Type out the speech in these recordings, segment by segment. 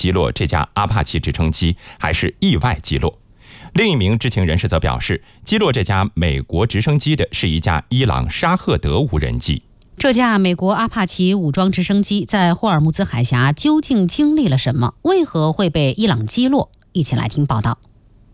击落这架阿帕奇直升机，还是意外击落。另一名知情人士则表示，击落这架美国直升机的是一架伊朗沙赫德无人机。 这架美国阿帕奇武装直升机在霍尔木兹海峡究竟经历了什么？为何会被伊朗击落？一起来听报道。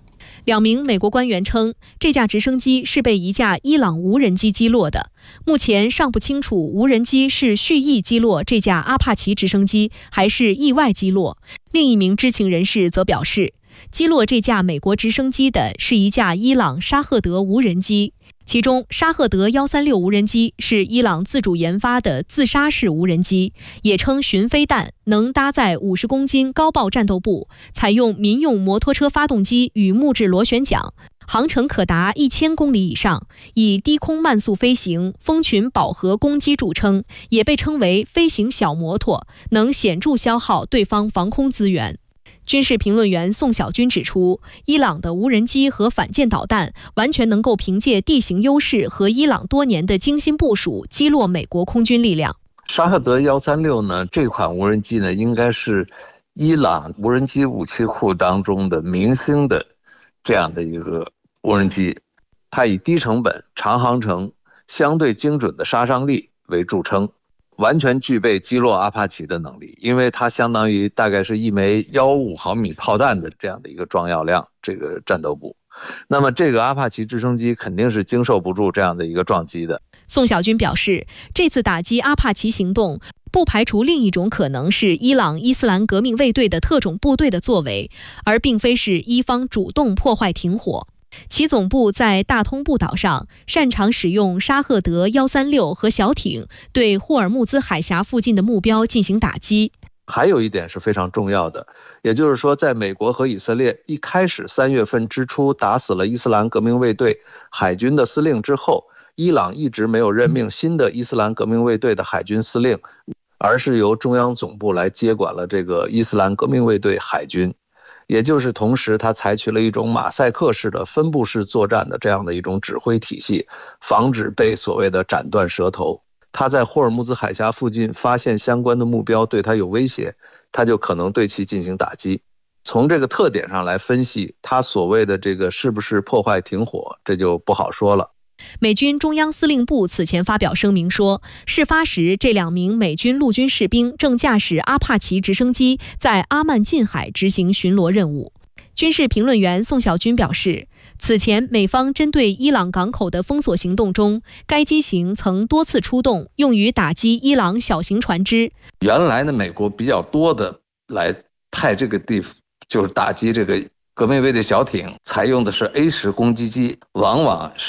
2名美国官员称，这架直升机是被一架伊朗无人机击落的。目前尚不清楚无人机是蓄意击落这架阿帕奇直升机，还是意外击落。另一名知情人士则表示，击落这架美国直升机的是一架伊朗沙赫德无人机。其中，沙赫德136无人机是伊朗自主研发的自杀式无人机，也称巡飞弹，能搭载50公斤高爆战斗部，采用民用摩托车发动机与木质螺旋桨，航程可达1000公里以上，以低空慢速飞行、蜂群饱和攻击著称，也被称为飞行小摩托，能显著消耗对方防空资源。军事评论员宋小军指出，伊朗的无人机和反舰导弹完全能够凭借地形优势和伊朗多年的精心部署击落美国空军力量。 沙赫德136呢，这款无人机呢，应该是伊朗无人机武器库当中的明星的这样的一个无人机，它以低成本、长航程、相对精准的杀伤力为著称，完全具备击落阿帕奇的能力，因为它相当于大概是一枚155毫米炮弹的这样的一个装药量，这个战斗部。那么这个阿帕奇直升机肯定是经受不住这样的一个撞击的。 宋小军表示，这次打击阿帕奇行动不排除另一种可能是伊朗伊斯兰革命卫队的特种部队的作为，而并非是伊方主动破坏停火。其总部在大通布岛上，擅长使用沙赫德136和小艇对霍尔木兹海峡附近的目标进行打击。 还有一点是非常重要的，也就是说，在美国和以色列一开始3月份之初打死了伊斯兰革命卫队海军的司令之后，伊朗一直没有任命新的伊斯兰革命卫队的海军司令，而是由中央总部来接管了这个伊斯兰革命卫队海军。也就是同时他采取了一种马赛克式的分布式作战的这样的一种指挥体系，防止被所谓的斩断舌头。他在霍尔木兹海峡附近发现相关的目标对他有威胁，他就可能对其进行打击。从这个特点上来分析，他所谓的这个是不是破坏停火，这就不好说了。 美军中央司令部此前发表声明说，事发时这2名美军陆军士兵正驾驶阿帕奇直升机在阿曼近海执行巡逻任务。军事评论员宋小军表示，此前美方针对伊朗港口的封锁行动中，该机型曾多次出动，用于打击伊朗小型船只。 原来呢，美国比较多的来派这个地方，就是打击这个革命卫队小艇，采用的是 A10攻击机，往往是